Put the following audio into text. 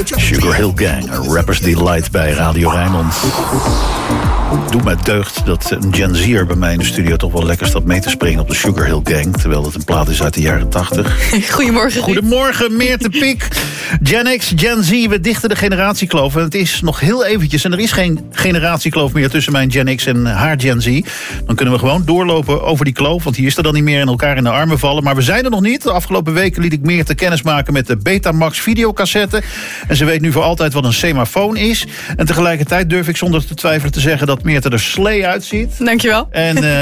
Sugar Hill Gang, Rappers Delight bij Radio Rijnmond. Doet mij deugd dat een Gen Z'er bij mij in de studio toch wel lekker staat mee te springen op de Sugar Hill Gang. Terwijl het een plaat is uit de jaren 80. Goedemorgen. Goedemorgen, Meerte Pik. Gen X, Gen Z, we dichten de generatiekloof. En het is nog heel eventjes. En er is geen generatiekloof meer tussen mijn Gen X en haar Gen Z. Dan kunnen we gewoon doorlopen over die kloof. Want hier is er dan niet meer en elkaar in de armen vallen. Maar we zijn er nog niet. De afgelopen weken liet ik Meerte kennis maken met de Betamax videocassette. En ze weet nu voor altijd wat een semafoon is. En tegelijkertijd durf ik zonder te twijfelen te zeggen dat Meerte er slee uitziet. Dankjewel. En